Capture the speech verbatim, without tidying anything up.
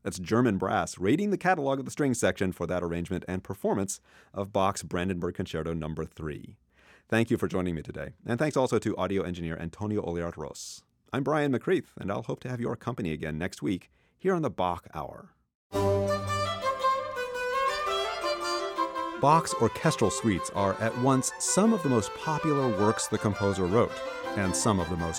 That's German brass raiding the catalog of the string section for that arrangement and performance of Bach's Brandenburg Concerto number three. Thank you for joining me today, and thanks also to audio engineer Antonio Oliart-Ros. I'm Brian McCreath, and I'll hope to have your company again next week here on the Bach Hour. Bach's orchestral suites are at once some of the most popular works the composer wrote, and some of the most